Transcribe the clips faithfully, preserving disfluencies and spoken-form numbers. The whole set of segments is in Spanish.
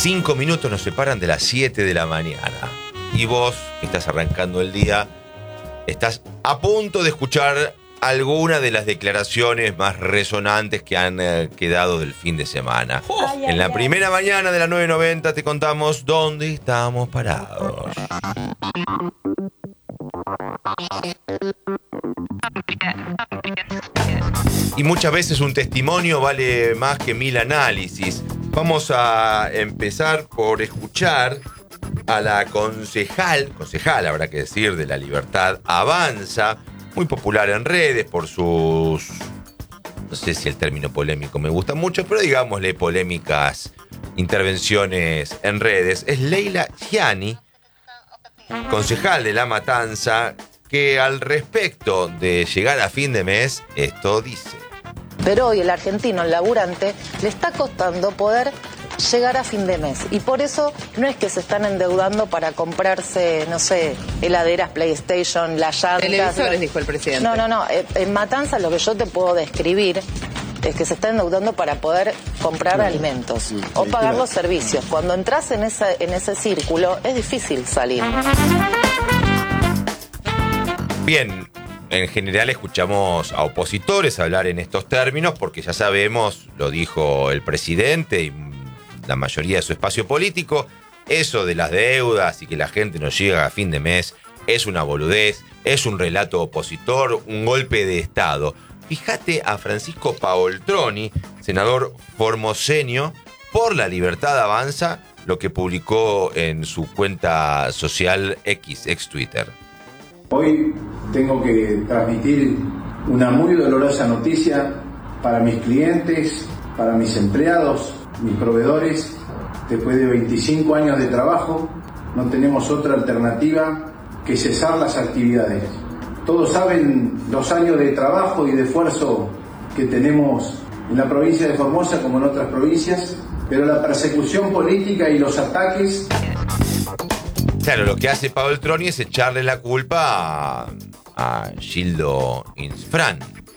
Cinco minutos nos separan de las siete de la mañana. Y vos, que estás arrancando el día, estás a punto de escuchar alguna de las declaraciones más resonantes que han eh, quedado del fin de semana. Oh, ay, en la ay, primera ay. mañana de la nueve noventa te contamos dónde estamos parados. Y muchas veces un testimonio vale más que mil análisis. Vamos a empezar por escuchar a la concejal, concejal habrá que decir, de La Libertad Avanza, muy popular en redes por sus, no sé si el término polémico me gusta mucho, pero digámosle polémicas intervenciones en redes. Es Leila Gianni, concejal de La Matanza, que al respecto de llegar a fin de mes, esto dice. Pero hoy el argentino, el laburante, le está costando poder llegar a fin de mes. Y por eso no es que se están endeudando para comprarse, no sé, heladeras, PlayStation, las llantas. Televisores, dijo el presidente. No, no, no. En Matanza lo que yo te puedo describir es que se está endeudando para poder comprar sí. alimentos sí, o sí, pagar sí. los servicios. Cuando entras en, esa, en ese círculo es difícil salir. Bien, en general escuchamos a opositores hablar en estos términos porque ya sabemos, lo dijo el presidente y la mayoría de su espacio político, eso de las deudas y que la gente no llega a fin de mes es una boludez, es un relato opositor, un golpe de Estado. Fíjate a Francisco Paoltroni, senador formoseño por La Libertad Avanza, lo que publicó en su cuenta social X, ex Twitter. Hoy tengo que transmitir una muy dolorosa noticia para mis clientes, para mis empleados, mis proveedores. Después de veinticinco años de trabajo, no tenemos otra alternativa que cesar las actividades. Todos saben los años de trabajo y de esfuerzo que tenemos en la provincia de Formosa como en otras provincias, pero la persecución política y los ataques... Claro, lo que hace Paoltroni es echarle la culpa a, a Gildo Insfrán.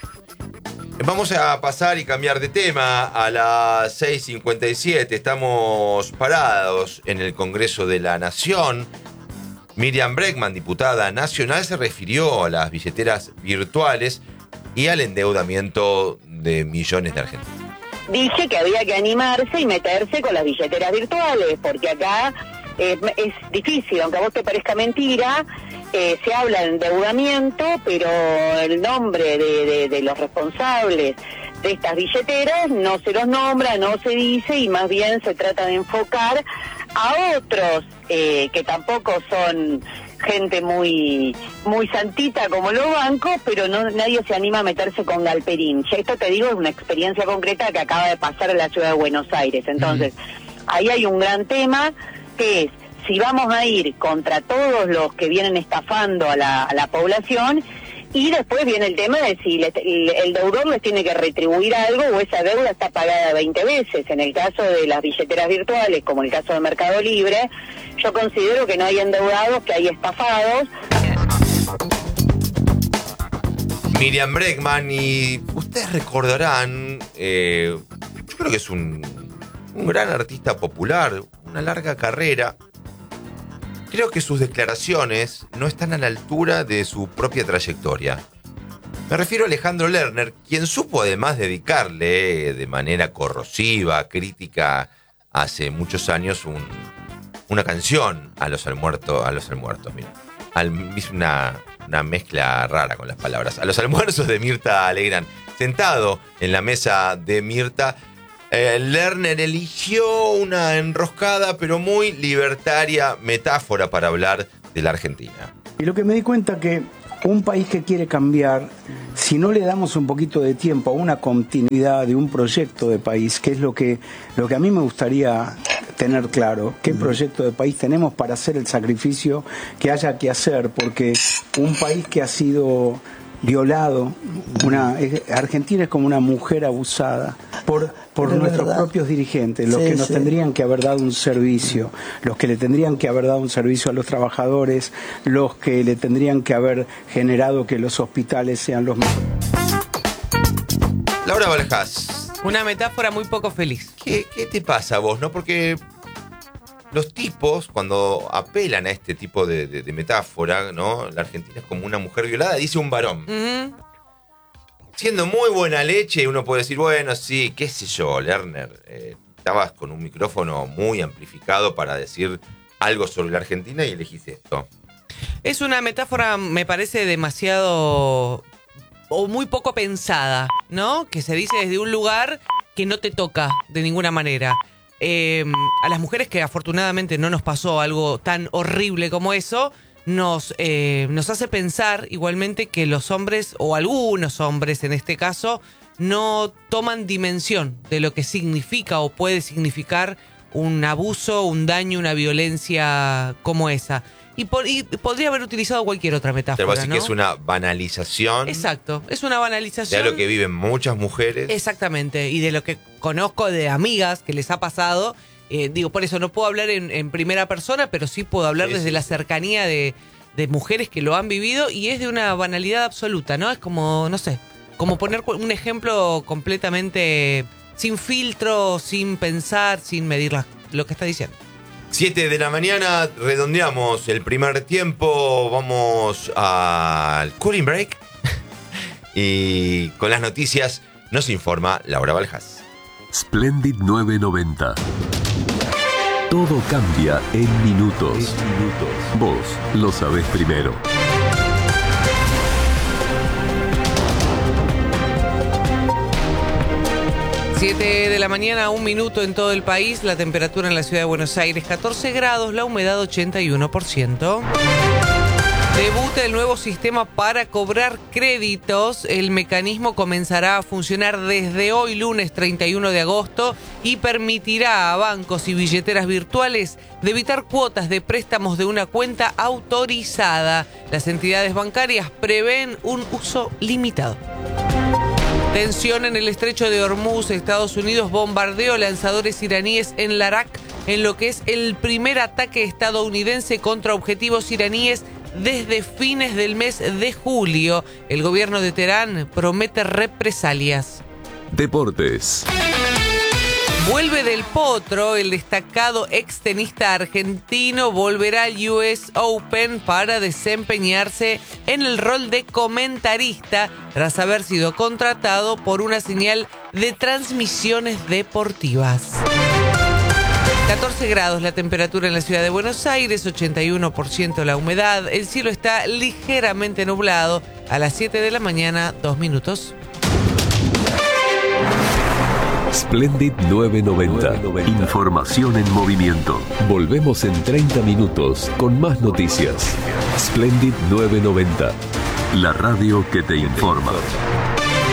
Vamos a pasar y cambiar de tema. A las seis cincuenta y siete estamos parados en el Congreso de la Nación. Miriam Bregman, diputada nacional, se refirió a las billeteras virtuales y al endeudamiento de millones de argentinos. Dije que había que animarse y meterse con las billeteras virtuales, porque acá eh, es difícil, aunque a vos te parezca mentira, eh, se habla de endeudamiento, pero el nombre de, de, de los responsables de estas billeteras no se los nombra, no se dice, y más bien se trata de enfocar a otros eh, que tampoco son gente muy muy santita como los bancos, pero no nadie se anima a meterse con Galperín. Ya esto te digo es una experiencia concreta que acaba de pasar en la ciudad de Buenos Aires. Entonces, mm. ahí hay un gran tema que es si vamos a ir contra todos los que vienen estafando a la, a la población, y después viene el tema de si le, el, el deudor les tiene que retribuir algo o esa deuda está pagada veinte veces. En el caso de las billeteras virtuales, como el caso de Mercado Libre, yo considero que no hay endeudados, que hay estafados. Miriam Bregman, y ustedes recordarán, eh, yo creo que es un, un gran artista popular, una larga carrera. Creo que sus declaraciones no están a la altura de su propia trayectoria. Me refiero a Alejandro Lerner, quien supo además dedicarle de manera corrosiva, crítica, hace muchos años un, una canción a los almuertos, a los almuertos, mira. Al, hizo una, una mezcla rara con las palabras. A los almuerzos de Mirta Legrand. Sentado en la mesa de Mirta, Eh, Lerner eligió una enroscada pero muy libertaria metáfora para hablar de la Argentina. Y lo que me di cuenta que un país que quiere cambiar, si no le damos un poquito de tiempo a una continuidad de un proyecto de país, que es lo que, lo que a mí me gustaría tener claro, qué proyecto de país tenemos para hacer el sacrificio que haya que hacer, porque un país que ha sido violado, una Argentina es como una mujer abusada por por de nuestros verdad. propios dirigentes, los sí, que nos sí. tendrían que haber dado un servicio, los que le tendrían que haber dado un servicio a los trabajadores, los que le tendrían que haber generado que los hospitales sean los mejores. Laura Valjas, una metáfora muy poco feliz. ¿Qué, qué te pasa a vos, no? Porque los tipos, cuando apelan a este tipo de, de, de metáfora, ¿no? La Argentina es como una mujer violada, dice un varón. Uh-huh. Siendo muy buena leche, uno puede decir, bueno, sí, qué sé yo, Lerner, eh, estabas con un micrófono muy amplificado para decir algo sobre la Argentina y elegiste esto. Es una metáfora, me parece, demasiado o muy poco pensada, ¿no? Que se dice desde un lugar que no te toca de ninguna manera. Eh, a las mujeres que afortunadamente no nos pasó algo tan horrible como eso, nos, eh, nos hace pensar igualmente que los hombres, o algunos hombres en este caso, no toman dimensión de lo que significa o puede significar un abuso, un daño, una violencia como esa. Y, por, y podría haber utilizado cualquier otra metáfora, Pero así ¿no? que es una banalización. Exacto, es una banalización. De lo que viven muchas mujeres. Exactamente, y de lo que conozco de amigas que les ha pasado. Eh, digo, por eso no puedo hablar en, en primera persona, pero sí puedo hablar Sí, desde sí. la cercanía de, de mujeres que lo han vivido, y es de una banalidad absoluta, ¿no? Es como, no sé, como poner un ejemplo completamente sin filtro, sin pensar, sin medir la- lo que está diciendo. siete de la mañana, redondeamos el primer tiempo, vamos al cooling break y con las noticias nos informa Laura Baljas. Splendid nueve noventa. Todo cambia en minutos. Vos lo sabés primero. siete de la mañana, un minuto en todo el país, la temperatura en la ciudad de Buenos Aires catorce grados, la humedad ochenta y uno por ciento. Debuta el nuevo sistema para cobrar créditos. El mecanismo comenzará a funcionar desde hoy, lunes treinta y uno de agosto, y permitirá a bancos y billeteras virtuales debitar cuotas de préstamos de una cuenta autorizada. Las entidades bancarias prevén un uso limitado. Tensión en el estrecho de Hormuz. Estados Unidos bombardeó lanzadores iraníes en Larak, en lo que es el primer ataque estadounidense contra objetivos iraníes desde fines del mes de julio. El gobierno de Teherán promete represalias. Deportes. Vuelve del potro, el destacado extenista argentino volverá al U S Open para desempeñarse en el rol de comentarista tras haber sido contratado por una señal de transmisiones deportivas. catorce grados la temperatura en la ciudad de Buenos Aires, ochenta y uno por ciento la humedad, el cielo está ligeramente nublado. A las siete de la mañana, dos minutos. Splendid nueve noventa. Información en movimiento. Volvemos en treinta minutos con más noticias. Splendid nueve noventa. La radio que te informa.